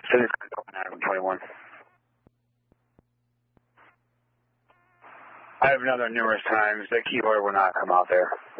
21. I have another numerous times. The keyboard will not come out there.